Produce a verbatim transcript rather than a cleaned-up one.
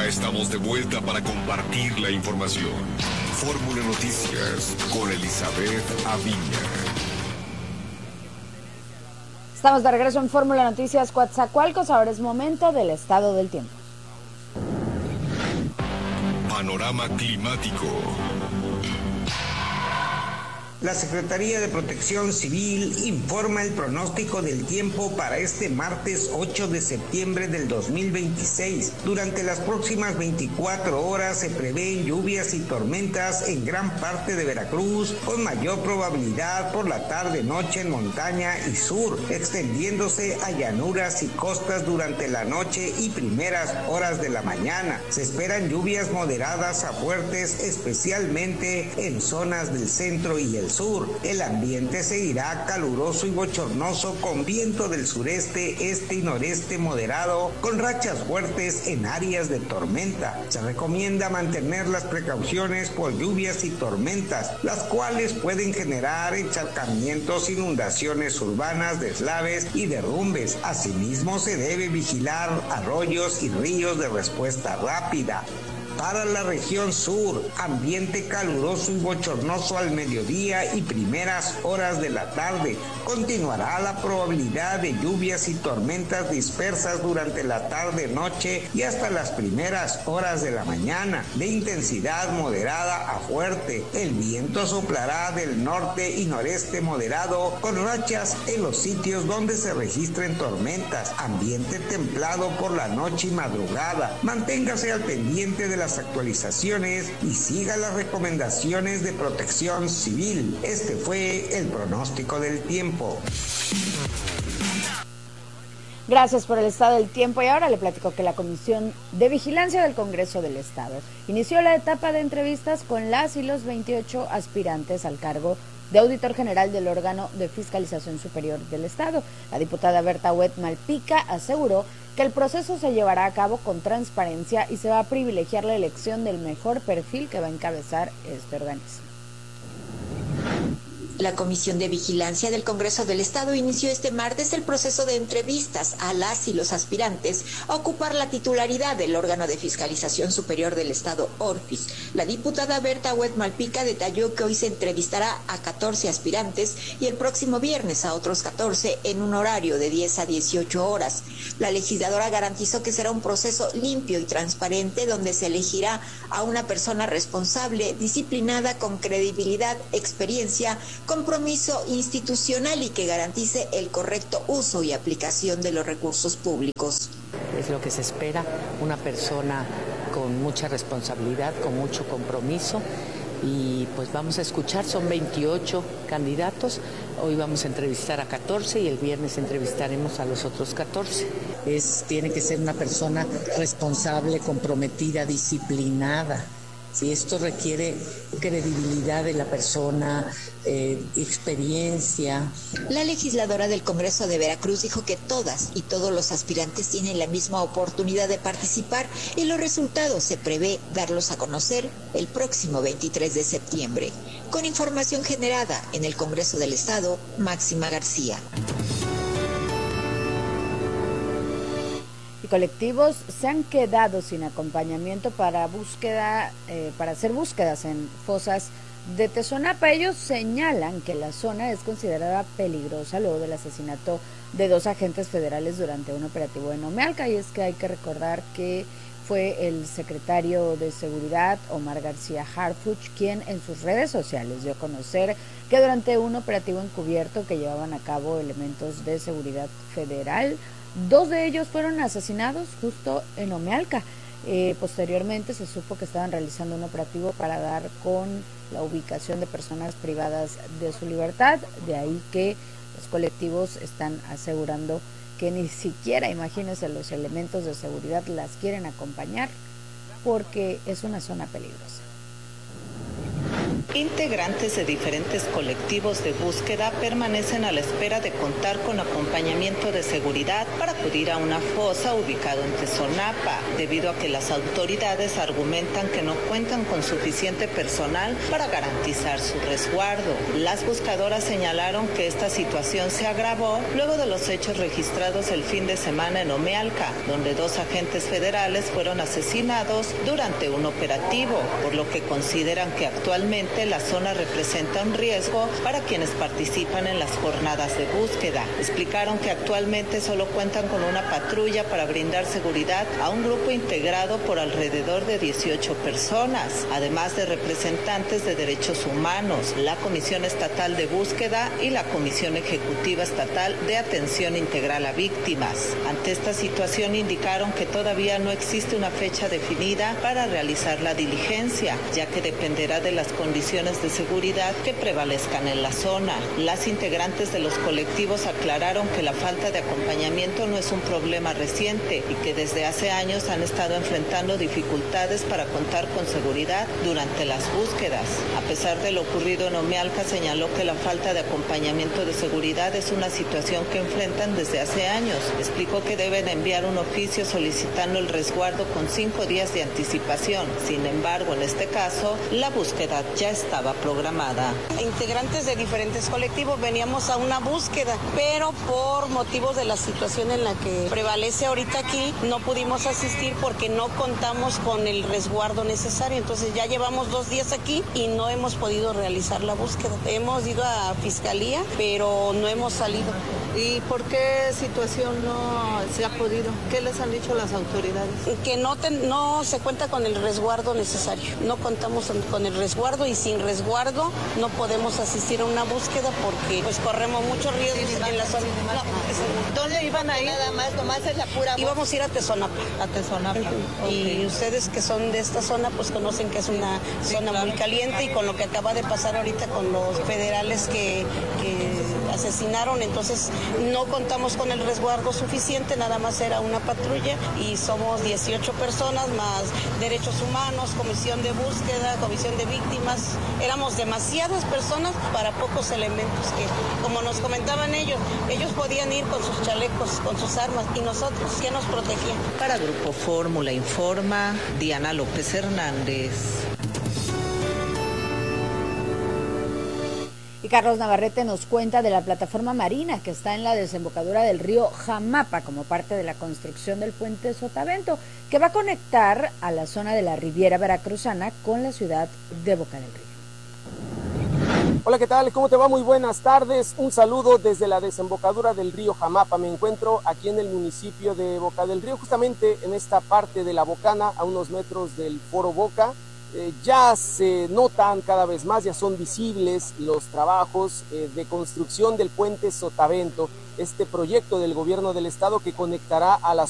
estamos de vuelta para compartir la información. Fórmula Noticias con Elizabeth Aviña. Estamos de regreso en Fórmula Noticias Coatzacoalcos. Ahora es momento del estado del tiempo. Panorama climático. La Secretaría de Protección Civil informa el pronóstico del tiempo para este martes ocho de septiembre del dos mil veintiséis. Durante las próximas veinticuatro horas se prevén lluvias y tormentas en gran parte de Veracruz, con mayor probabilidad por la tarde-noche en montaña y sur, extendiéndose a llanuras y costas durante la noche y primeras horas de la mañana. Se esperan lluvias moderadas a fuertes, especialmente en zonas del centro y el sur. El ambiente seguirá caluroso y bochornoso con viento del sureste, este y noreste moderado, con rachas fuertes en áreas de tormenta. Se recomienda mantener las precauciones por lluvias y tormentas, las cuales pueden generar encharcamientos, inundaciones urbanas, deslaves y derrumbes. Asimismo, se debe vigilar arroyos y ríos de respuesta rápida. Para la región sur, ambiente caluroso y bochornoso al mediodía y primeras horas de la tarde. Continuará la probabilidad de lluvias y tormentas dispersas durante la tarde-noche y hasta las primeras horas de la mañana, de intensidad moderada a fuerte. El viento soplará del norte y noreste moderado, con rachas en los sitios donde se registren tormentas. Ambiente templado por la noche y madrugada. Manténgase al pendiente de las actualizaciones y siga las recomendaciones de Protección Civil. Este fue el pronóstico del tiempo. Gracias por el estado del tiempo y ahora le platico que la Comisión de Vigilancia del Congreso del Estado inició la etapa de entrevistas con las y los veintiocho aspirantes al cargo de Auditor General del órgano de Fiscalización Superior del Estado. La diputada Berta Huet Malpica aseguró que el proceso se llevará a cabo con transparencia y se va a privilegiar la elección del mejor perfil que va a encabezar este organismo. La Comisión de Vigilancia del Congreso del Estado inició este martes el proceso de entrevistas a las y los aspirantes a ocupar la titularidad del órgano de fiscalización superior del Estado, ORFIS. La diputada Berta Huet Malpica detalló que hoy se entrevistará a catorce aspirantes y el próximo viernes a otros catorce en un horario de diez a dieciocho horas. La legisladora garantizó que será un proceso limpio y transparente donde se elegirá a una persona responsable, disciplinada, con credibilidad, experiencia, compromiso institucional y que garantice el correcto uso y aplicación de los recursos públicos. Es lo que se espera, una persona con mucha responsabilidad, con mucho compromiso, y pues vamos a escuchar, son veintiocho candidatos, hoy vamos a entrevistar a catorce y el viernes entrevistaremos a los otros catorce. Es, tiene que ser una persona responsable, comprometida, disciplinada. Si esto requiere credibilidad de la persona, eh, experiencia. La legisladora del Congreso de Veracruz dijo que todas y todos los aspirantes tienen la misma oportunidad de participar y los resultados se prevé darlos a conocer el próximo veintitrés de septiembre. Con información generada en el Congreso del Estado, Máxima García. Colectivos se han quedado sin acompañamiento para búsqueda, eh, para hacer búsquedas en fosas de Tezonapa. Ellos señalan que la zona es considerada peligrosa luego del asesinato de dos agentes federales durante un operativo en Omealca, y es que hay que recordar que fue el secretario de Seguridad, Omar García Harfuch, quien en sus redes sociales dio a conocer que durante un operativo encubierto que llevaban a cabo elementos de seguridad federal, dos de ellos fueron asesinados justo en Omealca. Eh, posteriormente se supo que estaban realizando un operativo para dar con la ubicación de personas privadas de su libertad, de ahí que los colectivos están asegurando que ni siquiera, imagínense, los elementos de seguridad las quieren acompañar porque es una zona peligrosa. Integrantes de diferentes colectivos de búsqueda permanecen a la espera de contar con acompañamiento de seguridad para acudir a una fosa ubicada en Tezonapa, debido a que las autoridades argumentan que no cuentan con suficiente personal para garantizar su resguardo. Las buscadoras señalaron que esta situación se agravó luego de los hechos registrados el fin de semana en Omealca, donde dos agentes federales fueron asesinados durante un operativo, por lo que consideran que actualmente la zona representa un riesgo para quienes participan en las jornadas de búsqueda. Explicaron que actualmente solo cuentan con una patrulla para brindar seguridad a un grupo integrado por alrededor de dieciocho personas, además de representantes de derechos humanos, la Comisión Estatal de Búsqueda y la Comisión Ejecutiva Estatal de Atención Integral a Víctimas. Ante esta situación indicaron que todavía no existe una fecha definida para realizar la diligencia, ya que dependerá de las condiciones de seguridad que prevalezcan en la zona. Las integrantes de los colectivos aclararon que la falta de acompañamiento no es un problema reciente y que desde hace años han estado enfrentando dificultades para contar con seguridad durante las búsquedas. A pesar de lo ocurrido en Omealca, señaló que la falta de acompañamiento de seguridad es una situación que enfrentan desde hace años. Explicó que deben enviar un oficio solicitando el resguardo con cinco días de anticipación. Sin embargo, en este caso, la búsqueda ya estaba programada. Integrantes de diferentes colectivos veníamos a una búsqueda, pero por motivos de la situación en la que prevalece ahorita aquí, no pudimos asistir porque no contamos con el resguardo necesario. Entonces ya llevamos dos días aquí y no hemos podido realizar la búsqueda. Hemos ido a fiscalía, pero no hemos salido. ¿Y por qué situación no se ha podido? ¿Qué les han dicho las autoridades? Que no, te, no se cuenta con el resguardo necesario. No contamos con el resguardo y sin resguardo no podemos asistir a una búsqueda porque pues corremos muchos riesgos sí, en la zona. No, ¿dónde iban a ir? Nada más, nomás es la pura. Íbamos a ir a Tezonapa. A Tezonapa. Okay. Y ustedes que son de esta zona pues conocen que es una sí, zona claro. muy caliente y con lo que acaba de pasar ahorita con los federales que, que asesinaron, entonces no contamos con el resguardo suficiente, nada más era una patrulla y somos dieciocho personas más derechos humanos, comisión de búsqueda, comisión de víctimas. Éramos demasiadas personas para pocos elementos que, como nos comentaban ellos, ellos podían ir con sus chalecos, con sus armas y nosotros, ¿qué nos protegían? Para Grupo Fórmula informa Diana López Hernández. Y Carlos Navarrete nos cuenta de la plataforma marina que está en la desembocadura del río Jamapa como parte de la construcción del puente Sotavento, que va a conectar a la zona de la Riviera Veracruzana con la ciudad de Boca del Río. Hola, ¿qué tal? ¿Cómo te va? Muy buenas tardes. Un saludo desde la desembocadura del río Jamapa. Me encuentro aquí en el municipio de Boca del Río, justamente en esta parte de la Bocana, a unos metros del Foro Boca. Eh, ya se notan cada vez más, ya son visibles los trabajos eh, de construcción del puente Sotavento, este proyecto del gobierno del estado que conectará a la